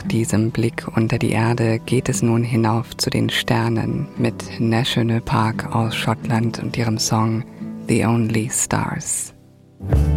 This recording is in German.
diesem Blick unter die Erde geht es nun hinauf zu den Sternen mit National Park aus Schottland und ihrem Song The Only Stars.